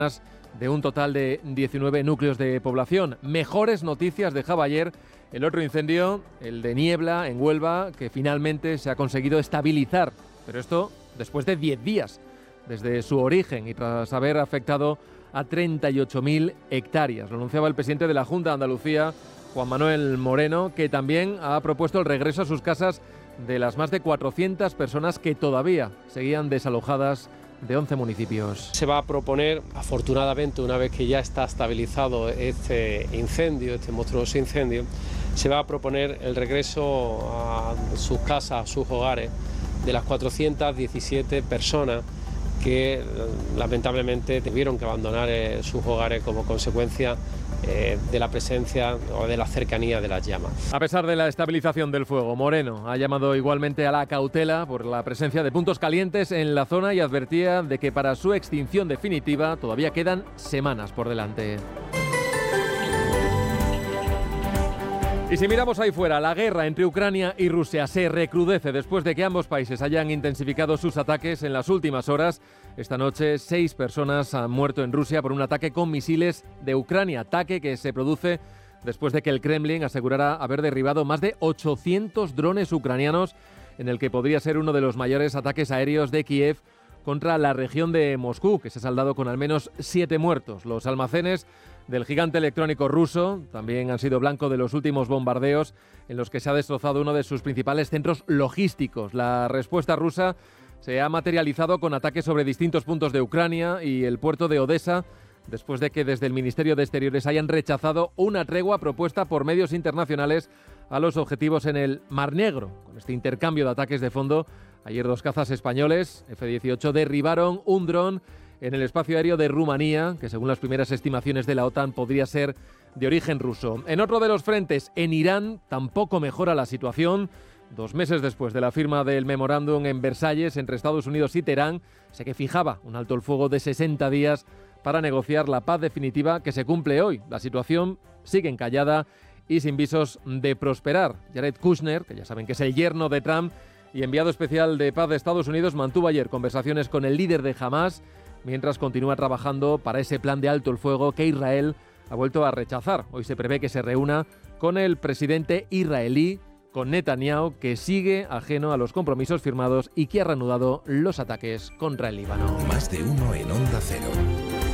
de un total de 19 núcleos de población. Mejores noticias dejaba ayer el otro incendio, el de Niebla, en Huelva, que finalmente se ha conseguido estabilizar. Pero esto después de 10 días desde su origen y tras haber afectado a 38.000 hectáreas. Lo anunciaba el presidente de la Junta de Andalucía, Juan Manuel Moreno, que también ha propuesto el regreso a sus casas de las más de 400 personas que todavía seguían desalojadas de 11 municipios. Se va a proponer, afortunadamente, una vez que ya está estabilizado este incendio, este monstruoso incendio, se va a proponer el regreso a sus casas, a sus hogares, de las 417 personas que lamentablemente tuvieron que abandonar sus hogares como consecuencia de la presencia o de la cercanía de las llamas. A pesar de la estabilización del fuego, Moreno ha llamado igualmente a la cautela por la presencia de puntos calientes en la zona y advertía de que para su extinción definitiva todavía quedan semanas por delante. Y si miramos ahí fuera, la guerra entre Ucrania y Rusia se recrudece después de que ambos países hayan intensificado sus ataques en las últimas horas. Esta noche 6 personas han muerto en Rusia por un ataque con misiles de Ucrania, ataque que se produce después de que el Kremlin asegurara haber derribado más de 800 drones ucranianos, en el que podría ser uno de los mayores ataques aéreos de Kiev contra la región de Moscú, que se ha saldado con al menos 7 muertos. Los almacenes del gigante electrónico ruso también han sido blanco de los últimos bombardeos en los que se ha destrozado uno de sus principales centros logísticos. La respuesta rusa se ha materializado con ataques sobre distintos puntos de Ucrania y el puerto de Odessa, después de que desde el Ministerio de Exteriores hayan rechazado una tregua propuesta por medios internacionales a los objetivos en el Mar Negro. Con este intercambio de ataques de fondo, ayer 2 cazas españoles F-18 derribaron un dron en el espacio aéreo de Rumanía, que según las primeras estimaciones de la OTAN podría ser de origen ruso. En otro de los frentes, en Irán, tampoco mejora la situación. 2 meses después de la firma del memorándum en Versalles entre Estados Unidos y Teherán, se que fijaba un alto el fuego de 60 días para negociar la paz definitiva que se cumple hoy. La situación sigue encallada y sin visos de prosperar. Jared Kushner, que ya saben que es el yerno de Trump y enviado especial de paz de Estados Unidos, mantuvo ayer conversaciones con el líder de Hamás, mientras continúa trabajando para ese plan de alto el fuego que Israel ha vuelto a rechazar. Hoy se prevé que se reúna con el presidente israelí, con Netanyahu, que sigue ajeno a los compromisos firmados y que ha reanudado los ataques contra el Líbano. Más de uno en Onda Cero.